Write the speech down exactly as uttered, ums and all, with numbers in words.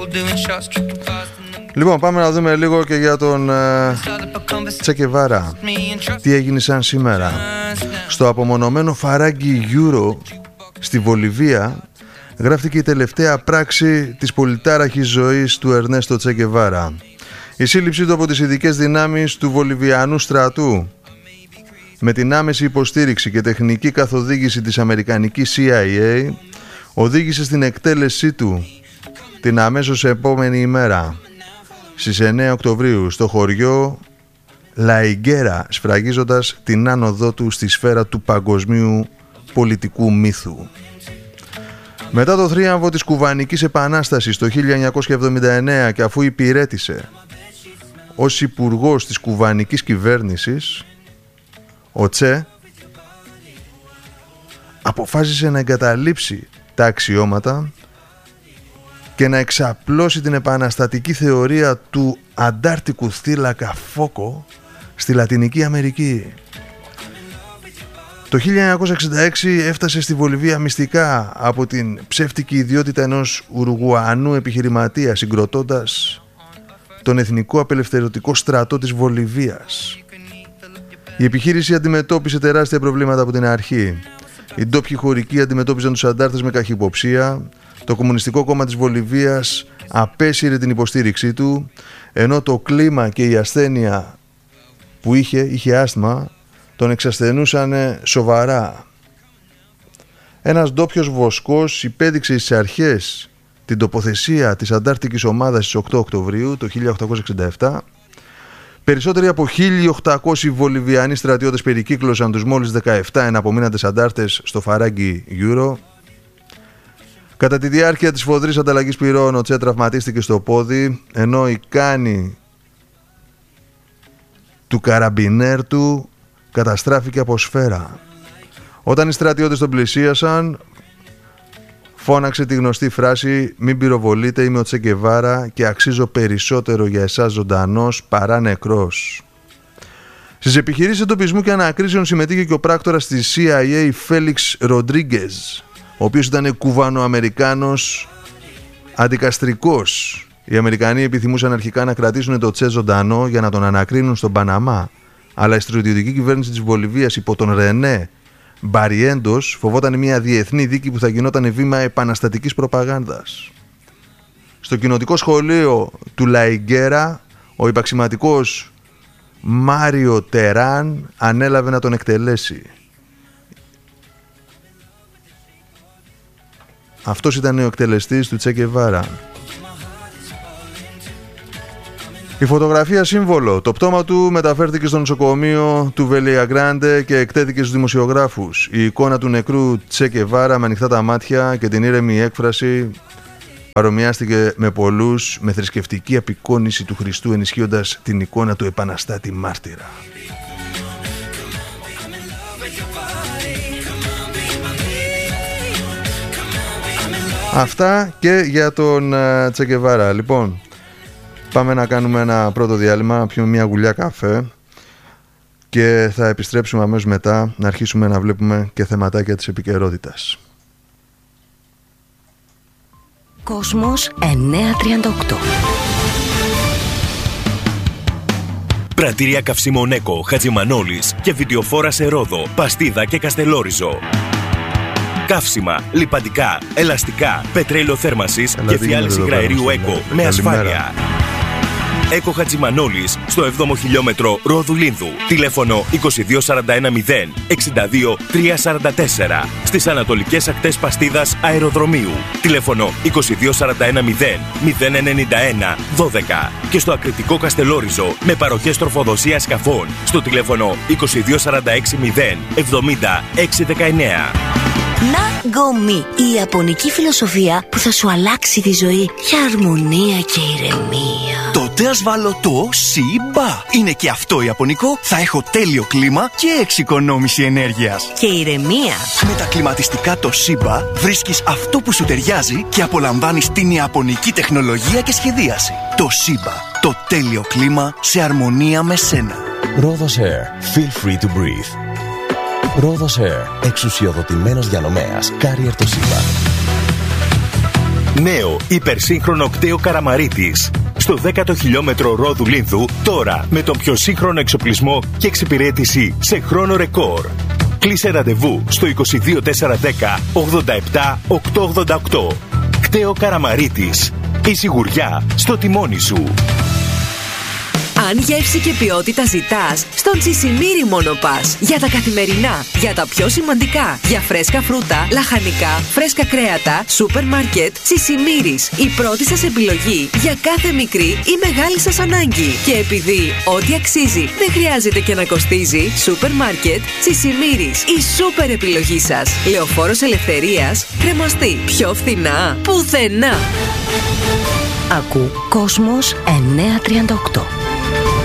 Λοιπόν, πάμε να δούμε λίγο και για τον ε, Τσε Γκεβάρα. Τι έγινε σαν σήμερα. Στο απομονωμένο φαράγγι Γιούρο στη Βολιβία γράφτηκε η τελευταία πράξη της πολυτάραχης ζωής του Ερνέστο Τσε Γκεβάρα. Η σύλληψή του από τις ειδικές δυνάμεις του Βολιβιανού στρατού με την άμεση υποστήριξη και τεχνική καθοδήγηση της αμερικανικής σι άι έι οδήγησε στην εκτέλεσή του την αμέσως επόμενη ημέρα στις εννέα Οκτωβρίου στο χωριό Λαϊγκέρα, σφραγίζοντας την άνοδό του στη σφαίρα του παγκοσμίου πολιτικού μύθου. Μετά το θρίαμβο της Κουβανικής Επανάστασης το χίλια εννιακόσια εβδομήντα εννέα και αφού υπηρέτησε ως υπουργός της κουβανικής κυβέρνησης, ο Τσε αποφάσισε να εγκαταλείψει τα αξιώματα και να εξαπλώσει την επαναστατική θεωρία του αντάρτικου θύλακα Φόκο στη Λατινική Αμερική. Το χίλια εννιακόσια εξήντα έξι έφτασε στη Βολιβία μυστικά από την ψεύτικη ιδιότητα ενός Ουρουγουανού επιχειρηματία, συγκροτώντας τον Εθνικό Απελευθερωτικό Στρατό της Βολιβίας. Η επιχείρηση αντιμετώπισε τεράστια προβλήματα από την αρχή. Οι ντόπιοι χωρικοί αντιμετώπιζαν τους αντάρτες με καχυποψία. Το Κομμουνιστικό Κόμμα της Βολιβίας απέσυρε την υποστήριξή του, ενώ το κλίμα και η ασθένεια που είχε, είχε άσθμα, τον εξασθενούσαν σοβαρά. Ένας ντόπιος βοσκός υπέδειξε στις αρχές την τοποθεσία της αντάρτικης ομάδας στις οκτώ Οκτωβρίου το χίλια οκτακόσια εξήντα επτά. Περισσότεροι από χίλια οκτακόσιοι βολιβιανοί στρατιώτες περικύκλωσαν τους μόλις δεκαεπτά εναπομείναντες αντάρτες στο φαράγγι Γιούρο. Κατά τη διάρκεια της σφοδρής ανταλλαγής πυρών, ο Τσε τραυματίστηκε στο πόδι, ενώ η κάνη του καραμπινέρ του καταστράφηκε από σφαίρα. Όταν οι στρατιώτες τον πλησίασαν, φώναξε τη γνωστή φράση «Μην πυροβολείτε, είμαι ο Τσε Γκεβάρα και αξίζω περισσότερο για εσάς ζωντανός παρά νεκρός». Στις επιχειρήσεις εντοπισμού και ανακρίσεων συμμετείχε και ο πράκτορας της σι άι έι Φέλιξ Ροντρίγκεζ, ο οποίος ήταν κουβανοαμερικάνος αντικαστρικός. Οι Αμερικανοί επιθυμούσαν αρχικά να κρατήσουν το Τσε ζωντανό για να τον ανακρίνουν στον Παναμά, αλλά η στρατιωτική κυβέρνηση της Βολιβίας υπό τον Ρενέ Μπαριέντος φοβόταν μια διεθνή δίκη που θα γινόταν βήμα επαναστατικής προπαγάνδας. Στο κοινοτικό σχολείο του Λαϊγκέρα, ο υπαξιματικός Μάριο Τεράν ανέλαβε να τον εκτελέσει. Αυτός ήταν ο εκτελεστής του Τσε Γκεβάρα. Η φωτογραφία σύμβολο. Το πτώμα του μεταφέρθηκε στο νοσοκομείο του Βελιαγκράντε και εκτέθηκε στους δημοσιογράφους. Η εικόνα του νεκρού Τσε Γκεβάρα με ανοιχτά τα μάτια και την ήρεμη έκφραση παρομοιάστηκε με πολλούς με θρησκευτική απεικόνηση του Χριστού, ενισχύοντας την εικόνα του επαναστάτη μάρτυρα. Αυτά και για τον Τσε Γκεβάρα. Λοιπόν, πάμε να κάνουμε ένα πρώτο διάλειμμα, να πιούμε μια γουλιά καφέ και θα επιστρέψουμε αμέσως μετά να αρχίσουμε να βλέπουμε και θεματάκια της επικαιρότητας. Κόσμος εννιακόσια τριάντα οκτώ. Πρατήρια καυσίμων Έκο, Χατζημανόλης και βιντεοφόρα σε Ρόδο, Παστίδα και Καστελόριζο. Καύσιμα, λιπαντικά, ελαστικά, πετρέλαιο θέρμανσης και φιάλιση υγραερίου Έκο με ασφάλεια. Έκο Χατζημανόλης στο έβδομο χιλιόμετρο Ρόδου Λίνδου. Τηλέφωνο είκοσι δύο σαράντα ένα μηδέν εξήντα δύο τριακόσια σαράντα τέσσερα. Στις ανατολικές ακτές Παστίδας Αεροδρομίου. Τηλέφωνο είκοσι δύο σαράντα ένα μηδέν μηδέν ενενήντα ένα δώδεκα. Και στο ακριτικό Καστελόριζο με παροχές τροφοδοσίας σκαφών στο τηλέφωνο είκοσι δύο σαράντα έξι μηδέν εβδομήντα έξι δεκαεννέα. Ναγκομί, η ιαπωνική φιλοσοφία που θα σου αλλάξει τη ζωή για αρμονία και ηρεμία. Τότε ας βάλω το Σιμπα. Είναι και αυτό ιαπωνικό, θα έχω τέλειο κλίμα και εξοικονόμηση ενέργειας. Και ηρεμία. Με τα κλιματιστικά το Σιμπα βρίσκεις αυτό που σου ταιριάζει και απολαμβάνεις την ιαπωνική τεχνολογία και σχεδίαση. Το Σιμπα, το τέλειο κλίμα σε αρμονία με σένα. Rhodos Air. Feel free to breathe. Rhodos Air. Εξουσιοδοτημένος διανομέας. Carrier το Σιμπα. Νέο υπερσύγχρονο κτέο Καραμαρίτης. Στο δέκατο χιλιόμετρο Ρόδου Λίνθου, τώρα με τον πιο σύγχρονο εξοπλισμό και εξυπηρέτηση σε χρόνο ρεκόρ. Κλείσε ραντεβού στο είκοσι δύο τετρακόσια δέκα ογδόντα επτά οκτακόσια ογδόντα οκτώ. Κτέο Καραμαρίτης. Η σιγουριά στο τιμόνι σου. Αν γεύση και ποιότητα ζητάς, στον Τσισιμίρι μόνο πας. Για τα καθημερινά, για τα πιο σημαντικά, για φρέσκα φρούτα, λαχανικά, φρέσκα κρέατα, σούπερ μάρκετ, Τσισιμίρις. Η πρώτη σας επιλογή για κάθε μικρή ή μεγάλη σας ανάγκη. Και επειδή ό,τι αξίζει δεν χρειάζεται και να κοστίζει, σούπερ μάρκετ, Τσισιμίρις. Η σούπερ επιλογή σας. Λεωφόρος Ελευθερίας, Κρεμαστή. Πιο φθηνά, πουθενά. Ακού Κόσμος εννιακόσια τριάντα οκτώ.